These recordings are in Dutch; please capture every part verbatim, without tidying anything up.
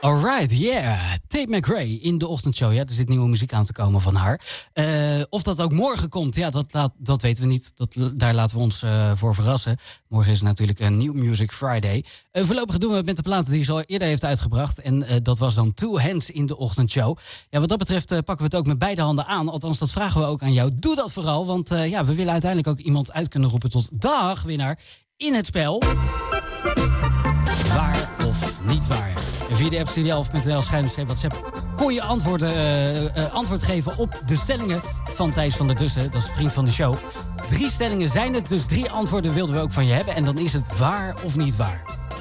Alright, yeah. Tate McRae in de ochtendshow. Ja, er zit nieuwe muziek aan te komen van haar. Uh, of dat ook morgen komt, ja, dat, laat, dat weten we niet. Dat, daar laten we ons uh, voor verrassen. Morgen is natuurlijk een New Music Friday. Uh, voorlopig doen we het met de platen die ze al eerder heeft uitgebracht. En uh, dat was dan Two Hands in de ochtendshow. Ja, wat dat betreft uh, pakken we het ook met beide handen aan. Althans, dat vragen we ook aan jou. Doe dat vooral, want uh, ja, we willen uiteindelijk ook iemand uit kunnen roepen tot dagwinnaar in het spel. Waar of niet waar? Via de app studio elf punt n l schuine WhatsApp kon je antwoorden, uh, uh, antwoord geven op de stellingen van Thijs van der Dussen. Dat is een vriend van de show. Drie stellingen zijn het, dus drie antwoorden wilden we ook van je hebben. En dan is het waar of niet waar.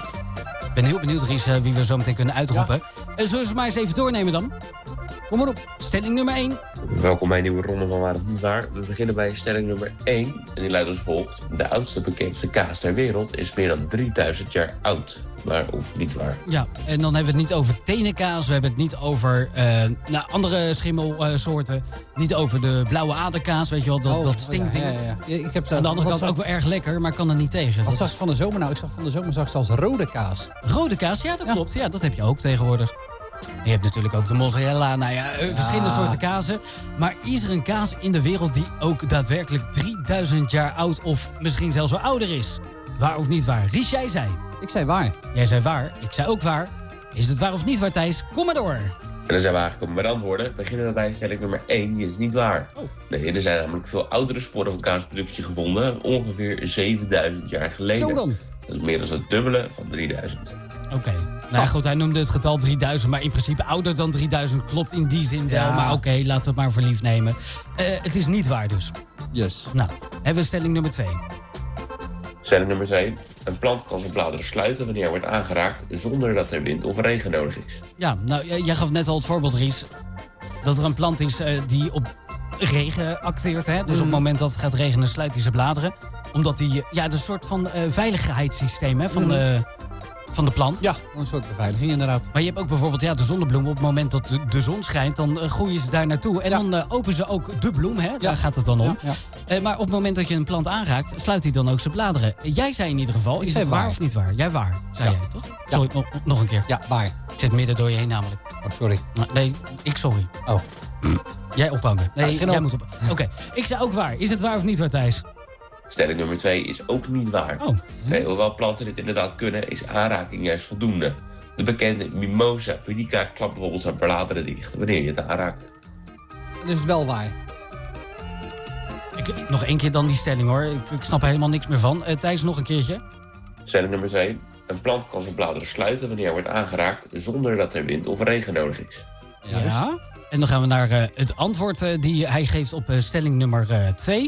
Ik ben heel benieuwd, Ries, uh, wie we zo meteen kunnen uitroepen. Ja. Uh, zullen we maar eens even doornemen dan? Kom maar op. Stelling nummer één. Welkom bij een nieuwe ronde van Waar of Niet Waar. We beginnen bij stelling nummer één. En die luidt als volgt. De oudste bekendste kaas ter wereld is meer dan drieduizend jaar oud. Waar of niet waar? Ja, en dan hebben we het niet over tenenkaas. We hebben het niet over uh, nou, andere schimmelsoorten. Uh, niet over de blauwe aderkaas, weet je wel. Dat, oh, dat stinkding. Ja, ja, ja. Ja, ik heb Aan de andere kant ook wel erg lekker, maar ik kan er niet tegen. Wat zag je van de zomer nou? Ik zag van de zomer zag zelfs rode kaas. Rode kaas, ja, dat ja. klopt. Ja, dat heb je ook tegenwoordig. En je hebt natuurlijk ook de mozzarella, nou ja, ja, verschillende soorten kazen. Maar is er een kaas in de wereld die ook daadwerkelijk drieduizend jaar oud of misschien zelfs wel ouder is? Waar of niet waar? Ries, jij zei. Ik zei waar. Jij zei waar, ik zei ook waar. Is het waar of niet waar, Thijs? Kom maar door. En dan zijn we aangekomen bij de antwoorden. Beginnen we bij stelling nummer één, die is niet waar. Oh. Nee, er zijn namelijk veel oudere sporen van kaasproductie gevonden. Ongeveer zevenduizend jaar geleden. Zo dan. Dat is meer dan het dubbele van drieduizend. Oké. Okay. Nou ja, oh. goed, hij noemde het getal drieduizend, maar in principe ouder dan drieduizend klopt in die zin wel. Ja. Maar oké, okay, laten we het maar voor lief nemen. Uh, het is niet waar dus. Yes. Nou, hebben we stelling nummer twee. Stelling nummer twee. Een plant kan zijn bladeren sluiten wanneer hij wordt aangeraakt zonder dat er wind of regen nodig is. Ja, nou, jij gaf net al het voorbeeld, Ries. Dat er een plant is uh, die op regen acteert. Hè? Dus mm. op het moment dat het gaat regenen sluit hij zijn bladeren. Omdat hij, ja, een soort van uh, veiligheidssysteem hè, van, mm. de, van de plant. Ja, een soort beveiliging inderdaad. Maar je hebt ook bijvoorbeeld ja, de zonnebloem. Op het moment dat de, de zon schijnt, dan uh, groeien ze daar naartoe. En ja. dan uh, openen ze ook de bloem, hè? Ja. Daar gaat het dan om. Ja, ja. Uh, maar op het moment dat je een plant aanraakt, sluit hij dan ook zijn bladeren. Jij zei in ieder geval, ik is het waar, waar of niet waar? Jij waar, zei ja. jij, toch? Ja. Sorry, nog, nog een keer. Ja, waar. Ik zit midden door je heen namelijk. Oh, sorry. Nee, ik sorry. Oh. Jij ophangen. Nee, ja, jij moet op. Oké, okay. Ik zei ook waar. Is het waar of niet waar, Thijs? Stelling nummer twee is ook niet waar. Oh. Nee, hoewel planten dit inderdaad kunnen, is aanraking juist voldoende. De bekende Mimosa pudica klapt bijvoorbeeld zijn bladeren dicht wanneer je het aanraakt. Dus wel waar. Ik, ik, nog één keer dan die stelling hoor. Ik, ik snap er helemaal niks meer van. Uh, Thijs, nog een keertje. Stelling nummer twee. Een plant kan zijn bladeren sluiten wanneer hij wordt aangeraakt zonder dat er wind of regen nodig is. Juist. Ja. En dan gaan we naar uh, het antwoord uh, die hij geeft op uh, stelling nummer twee. Uh,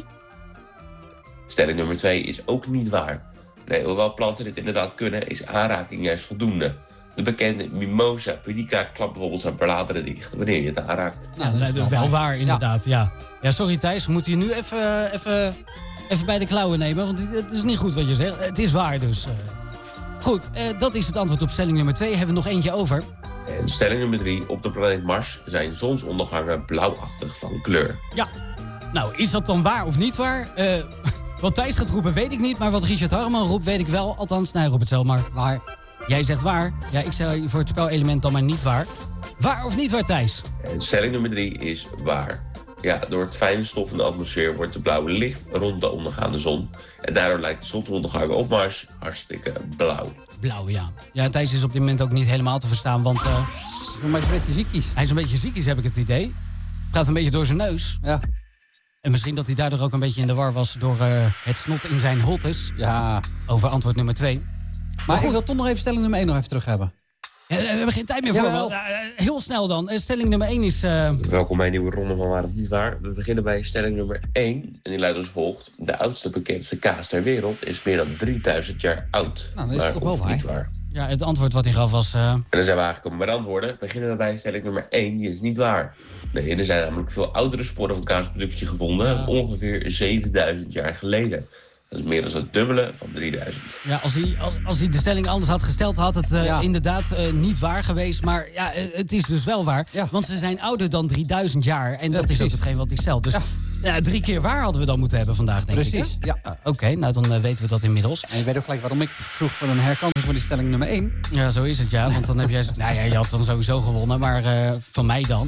Stelling nummer twee is ook niet waar. Nee, hoewel planten dit inderdaad kunnen, is aanraking juist voldoende. De bekende Mimosa pudica klapt bijvoorbeeld zijn bladeren dicht wanneer je het aanraakt. Ja, dat is wel, wel waar, waar inderdaad, ja. ja. Ja, sorry Thijs, we moeten je nu even, even, even bij de klauwen nemen, want het is niet goed wat je zegt. Het is waar dus. Goed, uh, dat is het antwoord op stelling nummer twee. Hebben we nog eentje over? En stelling nummer drie. Op de planeet Mars zijn zonsondergangen blauwachtig van kleur. Ja. Nou, is dat dan waar of niet waar? Uh, wat Thijs gaat roepen weet ik niet, maar wat Richard Harman roept weet ik wel. Althans, nee, roep het zomaar. Waar. Jij zegt waar. Ja, ik zei voor het spelelement dan maar niet waar. Waar of niet waar, Thijs? En stelling nummer drie is waar. Ja, door het fijne stof in de atmosfeer wordt de blauwe licht rond de ondergaande zon. En daardoor lijkt de zonsondergang op Mars hartstikke blauw. Blauw, ja. Ja, Thijs is op dit moment ook niet helemaal te verstaan, want... Uh, maar hij is een beetje ziekjes. Hij is een beetje ziekjes, heb ik het idee. Gaat een beetje door zijn neus. Ja. En misschien dat hij daardoor ook een beetje in de war was door uh, het snot in zijn holtes. Ja. Over antwoord nummer twee. Maar, maar ik wil toch nog even stelling nummer één nog even terug hebben. Ja, we hebben geen tijd meer voor. Wel. Uh, heel snel dan. Stelling nummer één is... Uh... Welkom bij een nieuwe ronde van Waar of Niet Waar. We beginnen bij stelling nummer één. En die luidt als volgt. De oudste bekendste kaas ter wereld is meer dan drieduizend jaar oud. Nou, dat is toch wel waar. Niet waar. Ja, het antwoord wat hij gaf was... Uh... En dan zijn we aangekomen bij de antwoorden. Beginnen we bij stelling nummer één. Die is niet waar. Nee, er zijn namelijk veel oudere sporen van kaasproductie gevonden. Ja. Ongeveer zevenduizend jaar geleden. Dat is meer dan het dubbele van drieduizend. Ja, als hij, als, als hij de stelling anders had gesteld, had het uh, ja. inderdaad uh, niet waar geweest. Maar ja, het is dus wel waar. Ja. Want ze zijn ouder dan drieduizend jaar. En ja, dat precies. is ook hetgeen wat hij stelt. Dus ja. Ja, drie keer waar hadden we dan moeten hebben vandaag, denk Precies, ik. Precies, ja. ja. Uh, Oké, okay, nou dan uh, weten we dat inmiddels. En je weet ook gelijk waarom ik vroeg voor een herkansing voor die stelling nummer één. Ja, zo is het, ja. Want dan heb jij... nou ja, je had dan sowieso gewonnen, maar uh, van mij dan.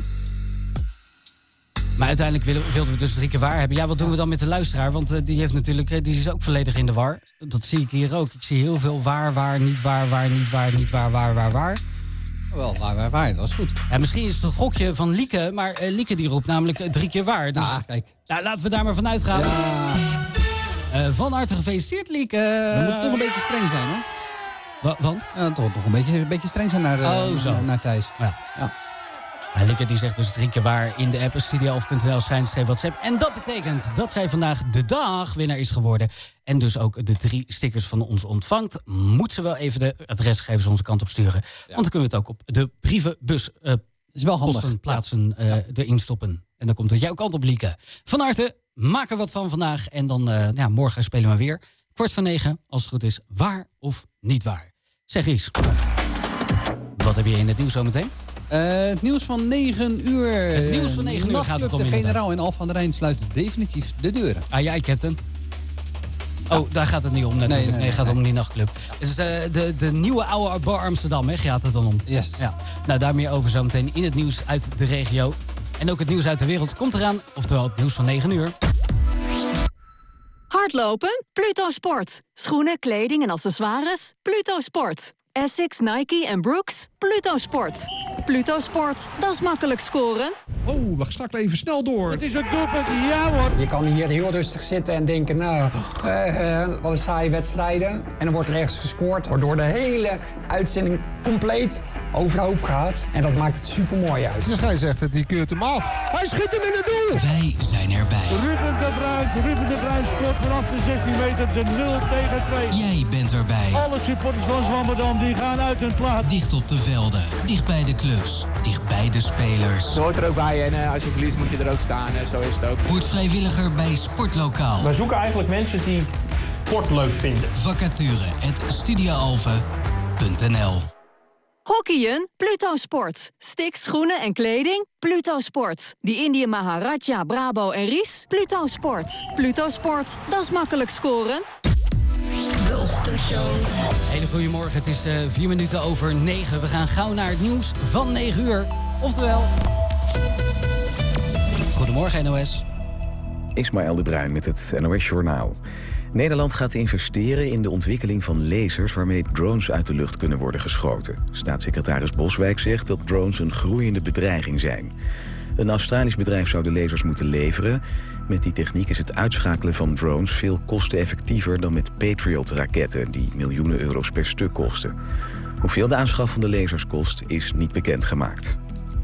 Maar uiteindelijk wilden, wilden we dus drie keer waar hebben. Ja, wat doen we dan met de luisteraar? Want uh, die heeft natuurlijk, uh, die is ook volledig in de war. Dat zie ik hier ook. Ik zie heel veel waar, waar, niet waar, waar, niet waar, niet waar, waar, waar, waar. Wel, waar, waar, waar. Dat is goed. Ja, misschien is het een gokje van Lieke, maar uh, Lieke die roept namelijk uh, drie keer waar. Dus ja, kijk. Nou, laten we daar maar van uitgaan. Ja. Uh, van harte gefeliciteerd, Lieke. Dat moet toch een beetje streng zijn, hoor. Wa- want? Ja, toch, toch een, beetje, een beetje streng zijn naar, uh, oh, zo. naar, naar Thijs. Ja. Ja. Ja, Lieke die zegt dus drie keer waar in de app studio elf punt n l schijnstreep WhatsApp. En dat betekent dat zij vandaag de dagwinnaar is geworden. En dus ook de drie stickers van ons ontvangt. Moet ze wel even de adresgegevens onze kant op sturen. Ja. Want dan kunnen we het ook op de brievenbus uh, is wel handig. posten, plaatsen, uh, ja. erin stoppen. En dan komt het jouw kant op, Lieke. Van harte, maak er wat van vandaag. En dan uh, ja, morgen spelen we weer. Kwart van negen, als het goed is, waar of niet waar. Zeg Ries, wat heb je in het nieuws zometeen? Uh, het nieuws van negen uur. Het nieuws van negen uur gaat het om. De generaal in Alphen aan de Rijn sluit definitief de deuren. Ah ja, ik heb hem. Oh, ja. Daar gaat het niet om natuurlijk. Nee, nee, nee, nee het gaat nee. om die nachtclub. Het is uh, de, de nieuwe oude bar Amsterdam, hè, gaat het dan om. Yes. Ja. Nou, daar meer over zometeen in het nieuws uit de regio. En ook het nieuws uit de wereld komt eraan. Oftewel het nieuws van negen uur. Hardlopen? Pluto Sport. Schoenen, kleding en accessoires? Pluto Sport. Essex, Nike en Brooks? Pluto Sport. Pluto Sport, dat is makkelijk scoren. Oh, we schakelen even snel door. Het is een doelpunt, ja hoor. Je kan hier heel rustig zitten en denken, nou, uh, uh, wat een saaie wedstrijden. En dan wordt er ergens gescoord, waardoor de hele uitzending compleet overhoop gaat. En dat maakt het super mooi uit. Ja, gij zegt het, die keurt hem af. Hij schiet hem in het doel. Wij zijn erbij. Ruben de Bruin, Ruben de Bruin scoort vanaf de zestien meter de nul tegen twee. Jij bent erbij. Alle supporters van Zwammerdam die gaan uit hun plaats. Dicht op de velden, dicht bij de clubs, dicht bij de spelers. Je hoort er ook bij en uh, als je verliest moet je er ook staan. En zo is het ook. Word vrijwilliger bij Sportlokaal. Wij zoeken eigenlijk mensen die sport leuk vinden. Vacature at studioalphen punt n l. Hockeyen? Pluto Sport. Sticks, schoenen en kleding? Pluto Sport. Die Indië Maharaja, Brabo en Ries? Pluto Sport. Pluto Sport, dat is makkelijk scoren. De Ochtendshow. Hele goede morgen, het is uh, vier minuten over negen. We gaan gauw naar het nieuws van negen uur. Oftewel... Goedemorgen N O S. Ismaël de Bruin met het N O S Journaal. Nederland gaat investeren in de ontwikkeling van lasers waarmee drones uit de lucht kunnen worden geschoten. Staatssecretaris Boswijk zegt dat drones een groeiende bedreiging zijn. Een Australisch bedrijf zou de lasers moeten leveren. Met die techniek is het uitschakelen van drones veel kosteneffectiever dan met Patriot-raketten die miljoenen euro's per stuk kosten. Hoeveel de aanschaf van de lasers kost, is niet bekendgemaakt.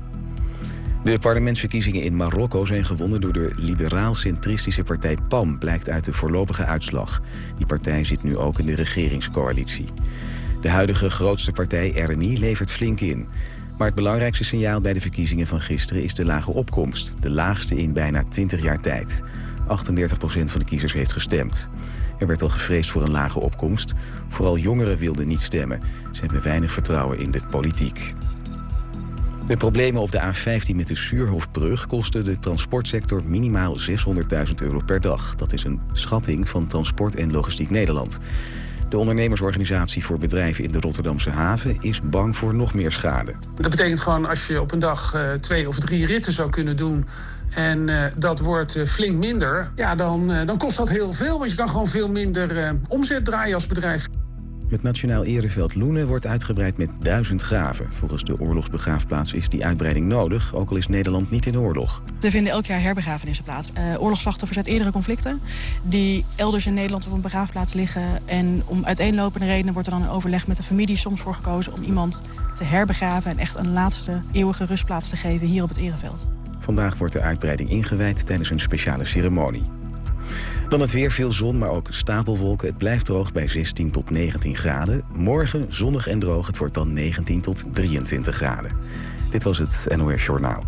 De parlementsverkiezingen in Marokko zijn gewonnen door de liberaal-centristische partij P A M, blijkt uit de voorlopige uitslag. Die partij zit nu ook in de regeringscoalitie. De huidige grootste partij R N I levert flink in. Maar het belangrijkste signaal bij de verkiezingen van gisteren is de lage opkomst. De laagste in bijna twintig jaar tijd. achtendertig procent van de kiezers heeft gestemd. Er werd al gevreesd voor een lage opkomst. Vooral jongeren wilden niet stemmen. Ze hebben weinig vertrouwen in de politiek. De problemen op de A vijftien met de Suurhofbrug kosten de transportsector minimaal zeshonderdduizend euro per dag. Dat is een schatting van Transport en Logistiek Nederland. De ondernemersorganisatie voor bedrijven in de Rotterdamse haven is bang voor nog meer schade. Dat betekent gewoon als je op een dag uh, twee of drie ritten zou kunnen doen en uh, dat wordt uh, flink minder, ja, dan, uh, dan kost dat heel veel, want je kan gewoon veel minder uh, omzet draaien als bedrijf. Het Nationaal Ereveld Loenen wordt uitgebreid met duizend graven. Volgens de oorlogsbegraafplaats is die uitbreiding nodig, ook al is Nederland niet in oorlog. Er vinden elk jaar herbegrafenissen plaats. Uh, oorlogsslachtoffers uit eerdere conflicten die elders in Nederland op een begraafplaats liggen. En om uiteenlopende redenen wordt er dan in overleg met de familie soms voor gekozen om iemand te herbegraven en echt een laatste eeuwige rustplaats te geven hier op het Ereveld. Vandaag wordt de uitbreiding ingewijd tijdens een speciale ceremonie. Dan het weer, veel zon, maar ook stapelwolken. Het blijft droog bij zestien tot negentien graden. Morgen zonnig en droog, het wordt dan negentien tot drieëntwintig graden. Dit was het N O S Journaal.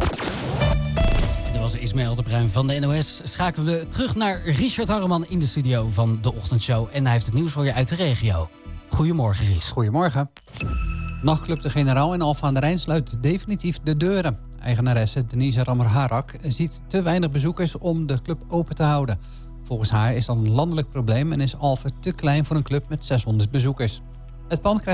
Dat was Ismaël de Bruin van de N O S. Schakelen we terug naar Richard Harreman in de studio van de Ochtendshow. En hij heeft het nieuws voor je uit de regio. Goedemorgen, Ries. Goedemorgen. Nachtclub De Generaal in Alphen aan de Rijn sluit definitief de deuren. Eigenaresse Denise Rammer-Harak ziet te weinig bezoekers om de club open te houden. Volgens haar is dat een landelijk probleem en is Alphen te klein voor een club met zeshonderd bezoekers. Het pand krijgt